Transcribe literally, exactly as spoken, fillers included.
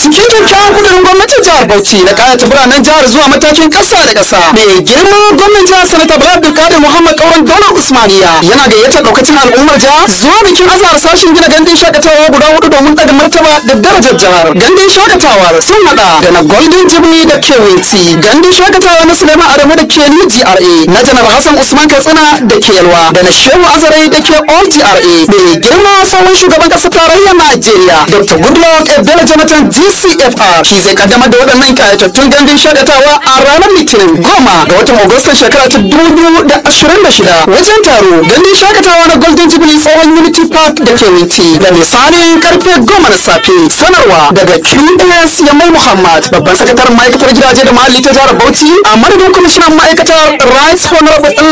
cikin kyakkyawan kudurin gwamnatin jihar Bauchi na kayata biranen jihar zuwa matakin kasa da kasa mai girma gwamnan jihar sanata Bala Abdulkadir Muhammad Kauran Daular Usmaniya yana gayyatar daukacin al'ummar jihar zuwa bikin azahar sashen gina gandun shakatawa guda hudu domin daga martaba da darajar jihar. Gandun shakatawar sun hada da na Golden Jubilee da ke Winti, gandun shakatawa na Suleiman Adamu da ke New G R A, na Janar Hassan Usman Katsina da ke Yalwa, da na Shehu Azare da ke All G R A. Mai girma sabon shugaban kasar tarayyar Najeriya Doctor Goodluck Ebele Jonathan G C F R shi zai kaddamar da waɗannan kayatattun gandun shakatawa a ranar Litinin goma ga watan Agustan shekara ta dubu biyu da ashirin da shida. Wajen taro gandun shakatawa na Golden Jubilee tsohon Unity Park da ke Winti da misalin karfe goma na safe. Sanarwa daga Q S Yamal Muhammad, babban sakataren ma'aikatar gidaje da muhalli ta jihar Bauchi, a madadin kwamishinan ma'aikatar Rights Honorable